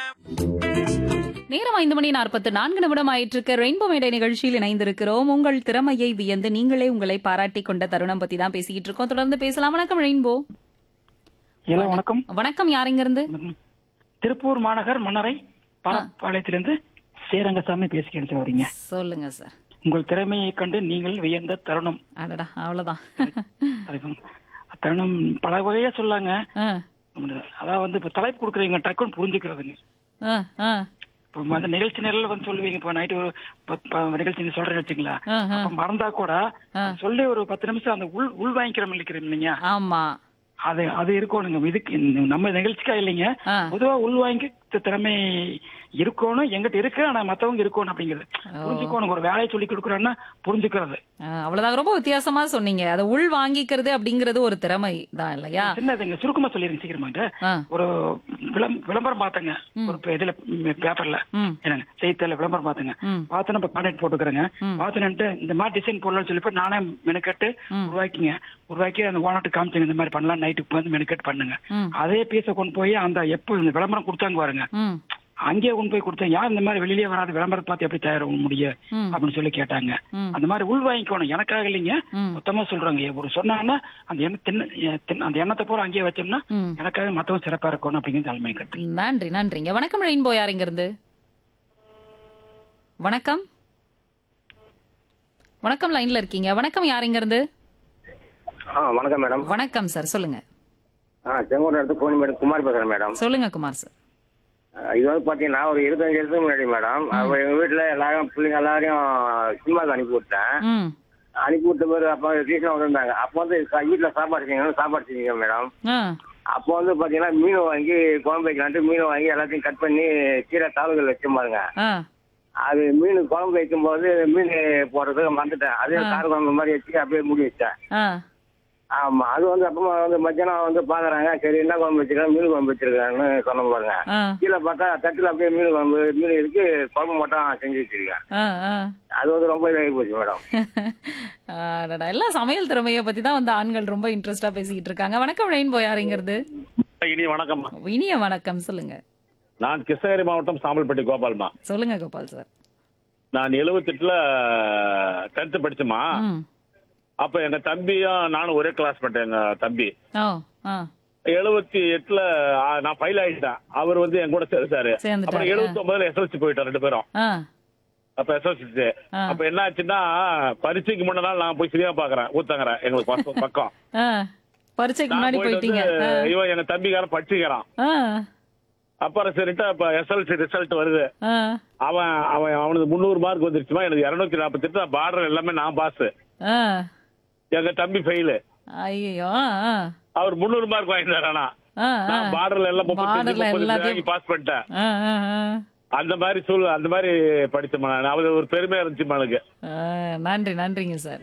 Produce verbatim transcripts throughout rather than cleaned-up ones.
நேரம் ஐந்து மணி நாற்பத்து நான்கு நிமிடம் ஆயிட்டிருக்க ரெயின்போ மேடை நிகழ்ச்சியில் இணைந்திருக்கிறோம். உங்கள் திறமையை வியந்து நீங்களே உங்களை பாராட்டி கொண்ட தருணம் பத்தி தான் பேசிக்கிட்டு இருக்கோம். தொடர்ந்து பேசலாம். வணக்கம் ரெயின்போ. ஹலோ வணக்கம். வணக்கம், யாருங்க இருந்து? திருப்பூர் மாநகர் மன்னரை பாளையத்திலிருந்து சேரங்கசாமி பேசிக்கிட்டு வரீங்க. சொல்லுங்க சார். உங்கள் திறமையை கண்டு நீங்கள் வியந்த தருணம். அடடா, அவ்வளவுதான். தருணம் பல வகையா சொல்லாங்க. அதான் வந்து இப்ப தலைப்பு கொடுக்குறீங்க, டக்குன்னு புரிஞ்சுக்கிறதுங்க. இப்போ அந்த நிகழ்ச்சி நேரில் வந்து சொல்லுவீங்க. இப்போ நைட்டு ஒரு நிகழ்ச்சி சொல்றேன்னு வச்சுங்களா, அப்ப மறந்தா கூட சொல்லி ஒரு பத்து நிமிஷம் அந்த உள் உள் வாங்கிக்கிறோம் இல்லைங்க. ஆமா, அது அது இருக்கணுங்க. இதுக்கு நம்ம நிகழ்ச்சிக்கா இல்லைங்க, பொதுவா உள் வாங்கி திறமை இருக்கணும், எங்கிட்ட இருக்கு, ஆனா மத்தவங்க இருக்கணும் அப்படிங்கிறது புரிஞ்சுக்கணும். ஒரு வேலையை சொல்லி கொடுக்குறோம்னா புரிஞ்சுக்கிறது. அவ்வளவுதான். ரொம்ப வித்தியாசமா சொன்னீங்க. அதை உள் வாங்கிக்கிறது அப்படிங்கறது ஒரு திறமை தான் இல்லையா? சின்னதுங்க, சுருக்கமா சொல்லிருங்க சீக்கிரமாங்க. ஒரு விளம்பரம் பார்த்தங்க ஒரு இதுல பேப்பர்ல, என்னங்க செய்தியில விளம்பரம் பார்த்தங்க. பார்த்து நம்ம கான்டாக்ட் போட்டுக்கிறேங்க. பார்த்துட்டு இந்த மாதிரி டிசைன் போடலாம்னு சொல்லி நானே மெனக்கட்டு உருவாக்கிங்க. உருவாக்கி அந்த ஓனர்ட்டு காமிச்சுங்க, இந்த மாதிரி பண்ணலாம், நைட்டுக்கு வந்து மெனக்கட்டு பண்ணுங்க. அதே பீஸை கொண்டு போய் அந்த எப்போ இந்த விளம்பரம் கொடுத்தாங்க பாருங்க, அங்கேயே கொண்டு போய் கொடுத்தேன். யார் இந்த மாதிரி வெளியிலே வராது விளம்பரத்தை பார்த்து எப்படி தயார முடியும் அப்படின்னு சொல்லி கேட்டாங்க. அந்த மாதிரி உள் வாங்கிக்கணும். எனக்காக இல்லைங்க, மொத்தமா சொல்றாங்க. ஒரு சொன்னாங்கன்னா அந்த எண்ண அந்த எண்ணத்தை போற அங்கேயே வச்சோம்னா எனக்காக மத்தவங்க சிறப்பா இருக்கணும் அப்படிங்கிறது தலைமை கட்டு. நன்றி, நன்றிங்க. வணக்கம் ரெயின்போ, யாருங்க இருந்து? வணக்கம், வணக்கம், லைன்ல இருக்கீங்க. வணக்கம், யாருங்க இருந்து? வணக்கம் மேடம். வணக்கம் சார், சொல்லுங்க. செங்கோட்டை இடத்து கோணி மேடம் குமார் பேசுறேன் மேடம். சொல்லுங்க குமார் சார். இது வந்து பாத்தீங்கன்னா ஒரு இருபத்தஞ்சு வருஷத்துக்கு முன்னாடி மேடம், எங்க வீட்டுல எல்லாரும் பிள்ளைங்க எல்லாரையும் சினிமாவுக்கு அனுப்பி விட்டேன். அனுப்பி விட்ட பேர் அப்ப ரீசனா வந்திருந்தாங்க. அப்போ வந்து வீட்டுல சாப்பாடு செய்யணும், சாப்பாடு செஞ்சீங்க மேடம். அப்போ வந்து பாத்தீங்கன்னா மீன் வாங்கி குழம்பு வைக்கலான்ட்டு மீன் வாங்கி எல்லாத்தையும் கட் பண்ணி கீரை தாளுகள் வச்சு பாருங்க. அது மீன் குழம்பு வைக்கும் போது மீன் போடுறதுக்கு மறந்துட்டேன். அதே கார குழம்பு மாதிரி வச்சு அப்படியே மூடி வச்சேன். ஆமா, அது வந்து அப்பமா வந்து மத்தியானம் வந்து பாக்குறாங்க, சரி என்ன குழம்பு வச்சிருக்காங்க, மீன் குழம்பு வச்சிருக்காங்கன்னு சொன்ன பாருங்க. கீழே பார்த்தா தட்டுல அப்படியே மீன் குழம்பு மீன் இருக்கு, குழம்பு மட்டும் செஞ்சு வச்சிருக்கேன். அது வந்து ரொம்ப இதாகி போச்சு மேடம். எல்லாம் சமையல் திறமையை பத்தி தான் வந்து ஆண்கள் ரொம்ப இன்ட்ரெஸ்டா பேசிக்கிட்டு இருக்காங்க. வணக்கம் ரெயின்போ, யாருங்கிறது? இனிய வணக்கம். இனிய வணக்கம், சொல்லுங்க. நான் கிருஷ்ணகிரி மாவட்டம் சாம்பல்பட்டி கோபால்மா. சொல்லுங்க கோபால் சார். நான் எழுபத்தி எட்டுல டென்த் படிச்சுமா. அப்ப எங்க தம்பியும் நானும் ஒரே கிளாஸ் பண்ணிட்டேன். எங்க தம்பி எழுபத்தி எட்டுல நான் ஃபைல் ஆயிட்டேன். அவர் வந்து என் கூட சேர்ந்தாரு. அப்புறம் எழுபத்தி ஒன்பதுல எஸ்எல்சி போயிட்டோம் ரெண்டு பேரும். அப்ப எஸ்எல்சி அப்ப என்ன ஆச்சுன்னா, பரீட்சைக்கு முன்ன நாள் நான் போய் சினிமா பாக்குறேன் ஊத்தங்கறேன் எங்களுக்கு பக்கம். பரீட்சைக்கு முன்னாடி போயிட்டீங்க. இவன் எங்க தம்பிக்காரன் படிச்சுக்கிறான். அப்புறம் சரிட்டு அப்ப எஸ்எல்சி ரிசல்ட் வருது. அவன் அவன் அவனுக்கு முன்னூறு மார்க் வந்துருச்சுமா, எனக்கு இருநூத்தி நாற்பத்தி எட்டு பார்டர் எல்லாமே நான் பாஸ். எங்க தம்பி ஃபெயிலு. ஐயோ, அவர் முன்னூறு மார்க் வாங்கிட்டாரு. ஆனா பார்டர்ல எல்லாம் முப்பத்தி பாஸ் பண்ணிட்டேன். அந்த மாதிரி சூழல் அந்த மாதிரி படிச்சமா, அது ஒரு பெருமையா இருந்துச்சு எனக்கு. நன்றி, நன்றிங்க சார்.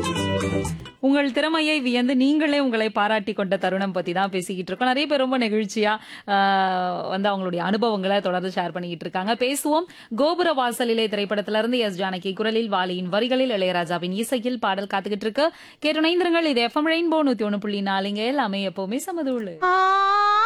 உங்கள் திறமையை வியந்து நீங்களே உங்களை பாராட்டி கொண்ட தருணம் பத்தி தான் பேசிக்கிட்டு இருக்கோம். நிறைய பேர் ரொம்ப நெகிழ்ச்சியா வந்து அவங்களுடைய அனுபவங்களை தொடர்ந்து ஷேர் பண்ணிக்கிட்டு இருக்காங்க. பேசுவோம். கோபுர வாசலிலே திரைப்படத்தில இருந்து எஸ் ஜானகி குரலில், வாலியின் வரிகளில், இளையராஜாவின் இசையில் பாடல் காத்துக்கிட்டு இருக்கு. கேட்டு இணைந்திருங்கள். இது எஃப்எம் ரெயின்போ நூத்தி ஒண்ணு புள்ளி நாலுங்க. எல்லாமே எப்பவுமே சமதுள்ளு.